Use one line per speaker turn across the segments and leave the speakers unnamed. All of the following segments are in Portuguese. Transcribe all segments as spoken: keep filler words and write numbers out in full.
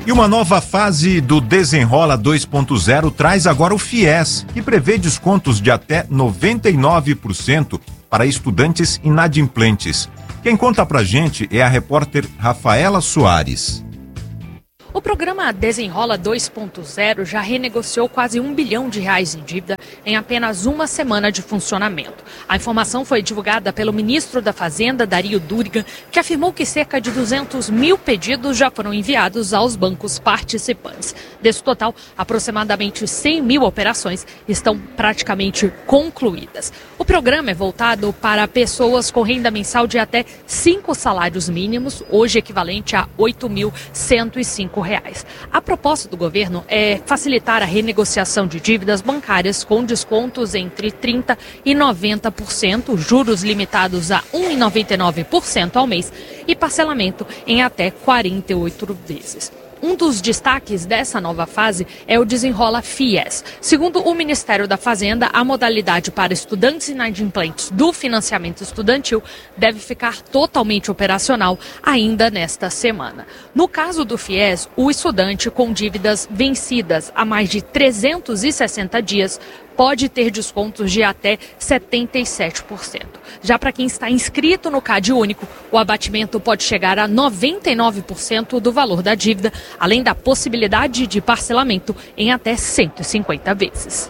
E uma nova fase do Desenrola dois ponto zero traz agora o FIES, que prevê descontos de até noventa e nove por cento para estudantes inadimplentes. Quem conta pra gente é a repórter Rafaela Soares.
O programa Desenrola dois ponto zero já renegociou quase um bilhão de reais em dívida em apenas uma semana de funcionamento. A informação foi divulgada pelo ministro da Fazenda, Dario Durigan, que afirmou que cerca de duzentos mil pedidos já foram enviados aos bancos participantes. Desse total, aproximadamente cem mil operações estão praticamente concluídas. O programa é voltado para pessoas com renda mensal de até cinco salários mínimos, hoje equivalente a oito mil cento e cinco reais. A proposta do governo é facilitar a renegociação de dívidas bancárias com descontos entre trinta por cento e noventa por cento, juros limitados a um vírgula noventa e nove por cento ao mês e parcelamento em até quarenta e oito vezes. Um dos destaques dessa nova fase é o Desenrola FIES. Segundo o Ministério da Fazenda, a modalidade para estudantes inadimplentes do financiamento estudantil deve ficar totalmente operacional ainda nesta semana. No caso do FIES, o estudante com dívidas vencidas há mais de trezentos e sessenta dias pode ter descontos de até setenta e sete por cento. Já para quem está inscrito no CAD único, o abatimento pode chegar a noventa e nove por cento do valor da dívida, além da possibilidade de parcelamento em até cento e cinquenta vezes.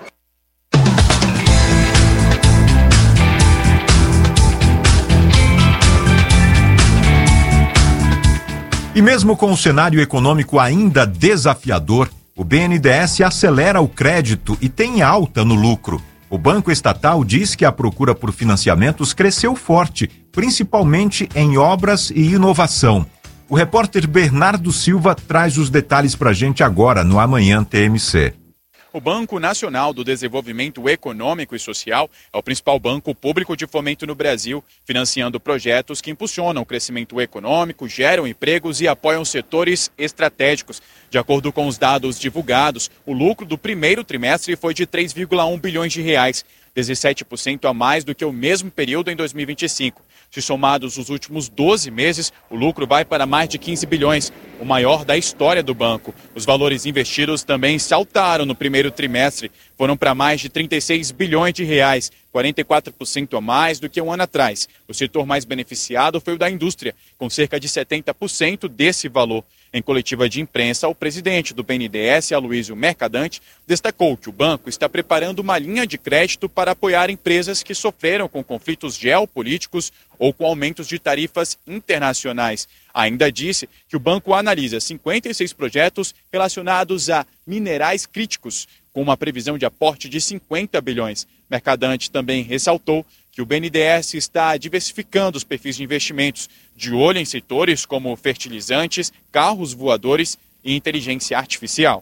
E mesmo com o cenário econômico ainda desafiador, o B N D E S acelera o crédito e tem alta no lucro. O Banco Estatal diz que a procura por financiamentos cresceu forte, principalmente em obras e inovação. O repórter Bernardo Silva traz os detalhes para a gente agora no Amanhã T M C.
O Banco Nacional do Desenvolvimento Econômico e Social é o principal banco público de fomento no Brasil, financiando projetos que impulsionam o crescimento econômico, geram empregos e apoiam setores estratégicos. De acordo com os dados divulgados, o lucro do primeiro trimestre foi de três vírgula um bilhões de reais, dezessete por cento a mais do que o mesmo período em dois mil e vinte e cinco. Se somados os últimos doze meses, o lucro vai para mais de quinze bilhões, o maior da história do banco. Os valores investidos também saltaram no primeiro trimestre, foram para mais de trinta e seis bilhões de reais, quarenta e quatro por cento a mais do que um ano atrás. O setor mais beneficiado foi o da indústria, com cerca de setenta por cento desse valor. Em coletiva de imprensa, o presidente do B N D E S, Aloysio Mercadante, destacou que o banco está preparando uma linha de crédito para apoiar empresas que sofreram com conflitos geopolíticos ou com aumentos de tarifas internacionais. Ainda disse que o banco analisa cinquenta e seis projetos relacionados a minerais críticos, com uma previsão de aporte de cinquenta bilhões. Mercadante também ressaltou que o B N D E S está diversificando os perfis de investimentos, de olho em setores como fertilizantes, carros voadores e inteligência artificial.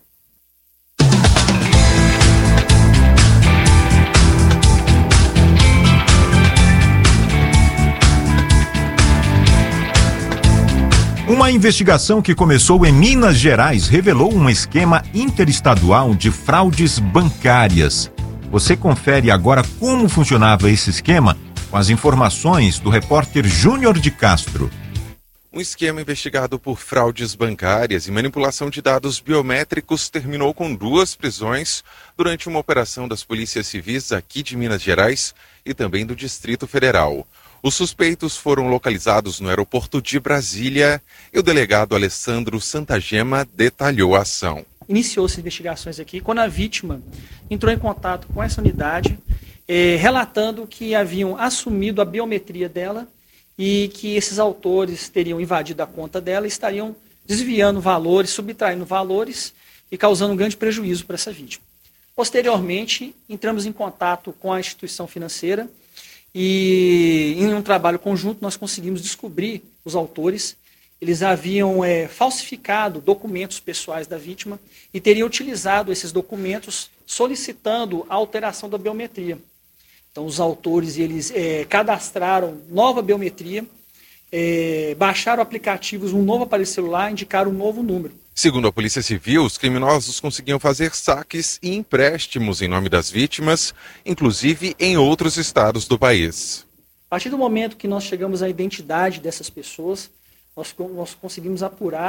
Uma investigação que começou em Minas Gerais revelou um esquema interestadual de fraudes bancárias. Você confere agora como funcionava esse esquema com as informações do repórter Júnior de Castro.
Um esquema investigado por fraudes bancárias e manipulação de dados biométricos terminou com duas prisões durante uma operação das polícias civis aqui de Minas Gerais e também do Distrito Federal. Os suspeitos foram localizados no aeroporto de Brasília e o delegado Alessandro Santagema detalhou a ação.
Iniciou-se investigações aqui quando a vítima entrou em contato com essa unidade, eh, relatando que haviam assumido a biometria dela e que esses autores teriam invadido a conta dela e estariam desviando valores, subtraindo valores e causando um grande prejuízo para essa vítima. Posteriormente, entramos em contato com a instituição financeira e, em um trabalho conjunto, nós conseguimos descobrir os autores. Eles haviam é, falsificado documentos pessoais da vítima e teriam utilizado esses documentos solicitando a alteração da biometria. Então, os autores eles, é, cadastraram nova biometria, é, baixaram aplicativos, um novo aparelho celular, indicaram um novo número.
Segundo a Polícia Civil, os criminosos conseguiam fazer saques e empréstimos em nome das vítimas, inclusive em outros estados do país.
A partir do momento que nós chegamos à identidade dessas pessoas, nós, nós conseguimos apurar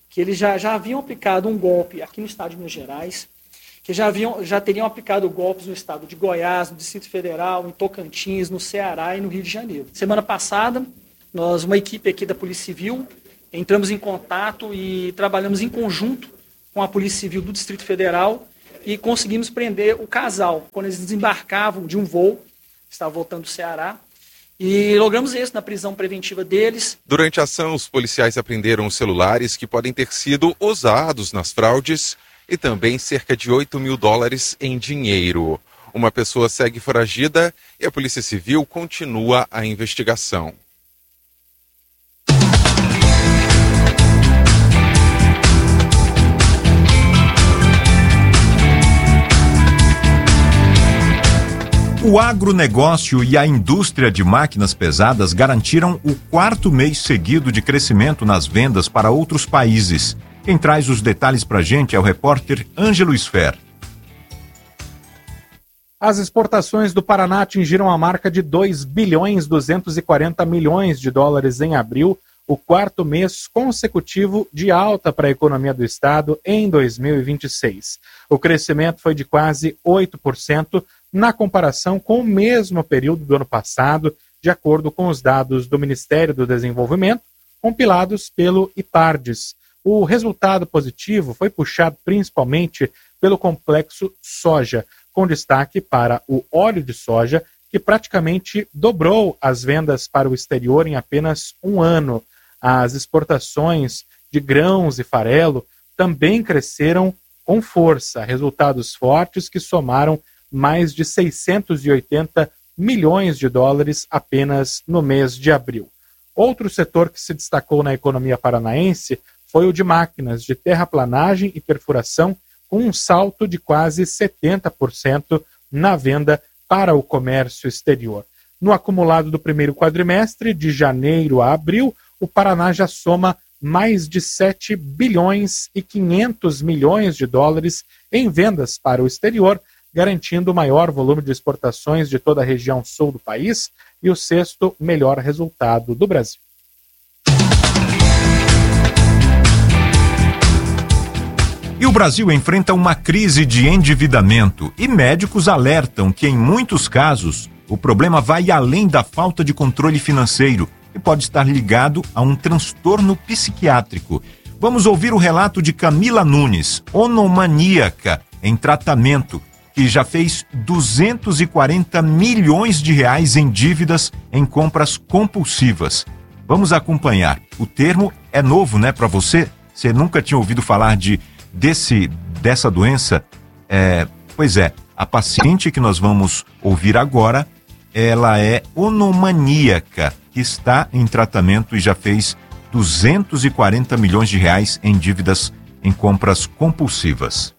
que eles já, já haviam aplicado um golpe aqui no estado de Minas Gerais, que já, haviam, já teriam aplicado golpes no estado de Goiás, no Distrito Federal, em Tocantins, no Ceará e no Rio de Janeiro. Semana passada, nós, uma equipe aqui da Polícia Civil, entramos em contato e trabalhamos em conjunto com a Polícia Civil do Distrito Federal e conseguimos prender o casal quando eles desembarcavam de um voo, estavam voltando do Ceará, e logramos isso na prisão preventiva deles.
Durante a ação, os policiais apreenderam os celulares que podem ter sido usados nas fraudes e também cerca de oito mil dólares em dinheiro. Uma pessoa segue foragida e a Polícia Civil continua a investigação.
O agronegócio e a indústria de máquinas pesadas garantiram o quarto mês seguido de crescimento nas vendas para outros países. Quem traz os detalhes para a gente é o repórter Ângelo Sfer.
As exportações do Paraná atingiram a marca de dois bilhões duzentos e quarenta milhões de dólares em abril, o quarto mês consecutivo de alta para a economia do estado em dois mil e vinte e seis. O crescimento foi de quase oito por cento na comparação com o mesmo período do ano passado, de acordo com os dados do Ministério do Desenvolvimento, compilados pelo IPARDES. O resultado positivo foi puxado principalmente pelo complexo soja, com destaque para o óleo de soja, que praticamente dobrou as vendas para o exterior em apenas um ano. As exportações de grãos e farelo também cresceram com força, resultados fortes que somaram mais de seiscentos e oitenta milhões de dólares apenas no mês de abril. Outro setor que se destacou na economia paranaense foi o de máquinas de terraplanagem e perfuração, com um salto de quase setenta por cento na venda para o comércio exterior. No acumulado do primeiro quadrimestre, de janeiro a abril, o Paraná já soma mais de sete bilhões e quinhentos milhões de dólares em vendas para o exterior, garantindo o maior volume de exportações de toda a região sul do país e o sexto melhor resultado do Brasil.
E o Brasil enfrenta uma crise de endividamento e médicos alertam que, em muitos casos, o problema vai além da falta de controle financeiro e pode estar ligado a um transtorno psiquiátrico. Vamos ouvir o relato de Camila Nunes, onomaníaca em tratamento, que já fez duzentos e quarenta milhões de reais em dívidas em compras compulsivas. Vamos acompanhar. O termo é novo, né, para você? Você nunca tinha ouvido falar de, desse, dessa doença? É, pois é, a paciente que nós vamos ouvir agora, ela é onomaníaca, que está em tratamento e já fez duzentos e quarenta milhões de reais em dívidas em compras compulsivas.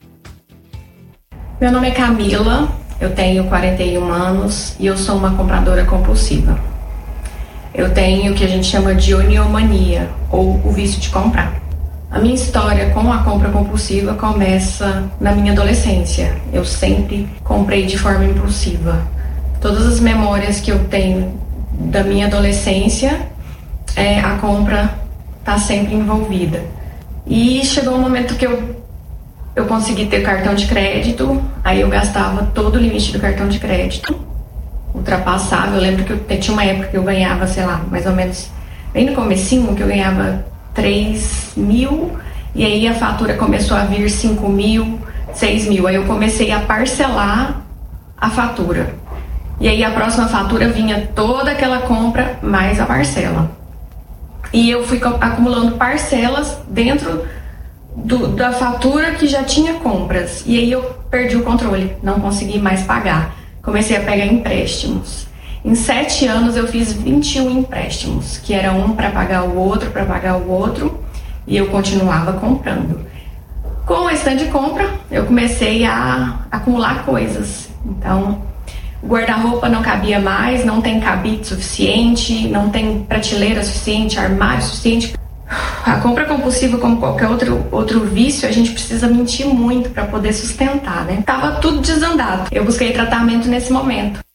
Meu nome é Camila, eu tenho quarenta e um anos e eu sou uma compradora compulsiva. Eu tenho o que a gente chama de oniomania, ou o vício de comprar. A minha história com a compra compulsiva começa na minha adolescência. Eu sempre comprei de forma impulsiva. Todas as memórias que eu tenho da minha adolescência, é, a compra está sempre envolvida. E chegou um momento que eu Eu consegui ter cartão de crédito, aí eu gastava todo o limite do cartão de crédito, ultrapassava. Eu lembro que eu tinha uma época que eu ganhava, sei lá, mais ou menos, bem no comecinho, que eu ganhava três mil, e aí a fatura começou a vir cinco mil, seis mil, aí eu comecei a parcelar a fatura. E aí a próxima fatura vinha toda aquela compra mais a parcela. E eu fui acumulando parcelas dentro Do, da fatura que já tinha compras. E aí eu perdi o controle, não consegui mais pagar. Comecei a pegar empréstimos. Em sete anos eu fiz vinte e um empréstimos, que era um para pagar o outro, para pagar o outro, e eu continuava comprando. Com o restante de compra, eu comecei a acumular coisas. Então, o guarda-roupa não cabia mais, não tem cabide suficiente, não tem prateleira suficiente, armário suficiente. A compra compulsiva, como qualquer outro, outro vício, a gente precisa mentir muito para poder sustentar, né? Tava tudo desandado. Eu busquei tratamento nesse momento.